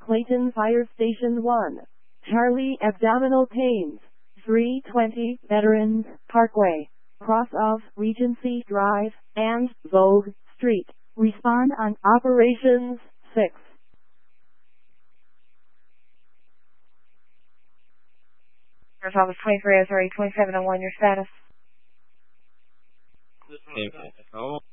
Clayton Fire Station 1. Charlie Abdominal Pains. 320 Veterans Parkway. Cross of Regency Drive and Vogue Street. Respond on Operations 6. Sheriff's Office 23, 2701, your status. Oh.